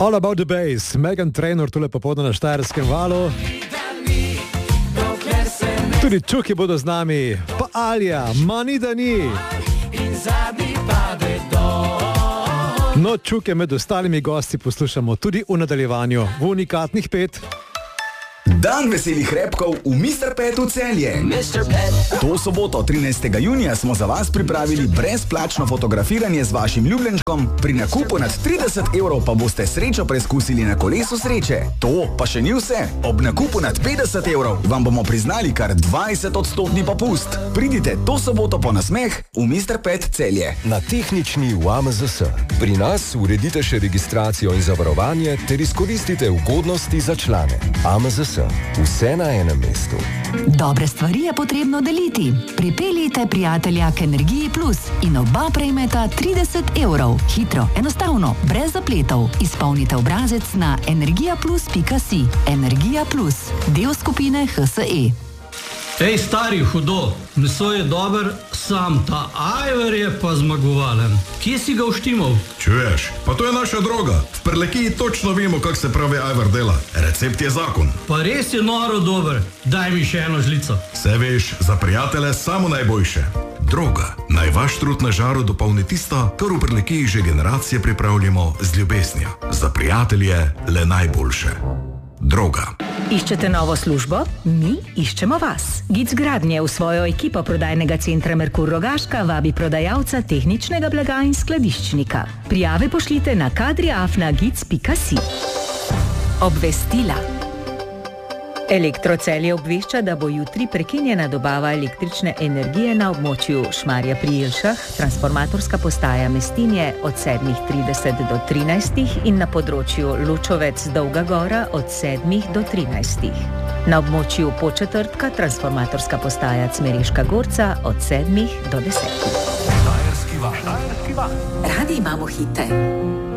All About the Bass, Meghan Trainor tule popoldne na Štajerskem valu. Tudi Čuki bodo z nami, pa Alja, Mani da ni. No, Čuke med ostalimi gosti poslušamo tudi v nadaljevanju v unikatnih 5. Dan veselih repkov v Mr. Petu Celje. To soboto, 13. junija, smo za vas pripravili brezplačno fotografiranje z vašim ljubljenčkom. Pri nakupu nad 30 € pa boste srečo preizkusili na kolesu sreče. To pa še ni vse. Ob nakupu nad 50 € vam bomo priznali kar 20% popust. Pridite to soboto po nasmeh v Mr. Pet Celje. Na tehnični v AMZS. Pri nas uredite še registracijo in zavarovanje ter izkoristite ugodnosti za člane. AMZS. Vse na enem mestu. Dobre stvari je potrebno deliti. Pripeljite prijatelja k Energiji Plus in oba prejmeta 30 €. Hitro, enostavno, brez zapletov. Izpolnite obrazec na energijaplus.si. Energija Plus, del skupine HSE. Ej, stari, hudo, meso je dober, sam ta ajvar je pa zmagovalen. Kje si ga uštimal? Čuješ, pa to je naša droga. V Prlekiji točno vemo, kako se pravi ajvar dela. Recept je zakon. Pa res je noro dober, daj mi še eno žlico. Se veš, za prijatelje samo najboljše. Droga, naj vaš trud na žaru dopolni tisto, kar v Prlekiji že generacije pripravljamo z ljubeznijo. Za prijatelje le najboljše. Droga. Iščete novo službo? Mi iščemo vas. Gic Gradnje v svojo ekipo prodajnega centra Merkur Rogaška vabi prodajalca tehničnega blaga in skladiščnika. Prijave pošljite na kadriaf@gic.si. Obvestila. Elektrocelje obvešča, da bo jutri prekinjena dobava električne energije na območju Šmarja pri Jelšah, transformatorska postaja Mestinje od 7:30 do 13 in na področju Lučovec Dolga Gora od 7 do 13. Na območju Podčetrtka transformatorska postaja Cmeriška Gorca od 7 do 10. Radi imamo hite.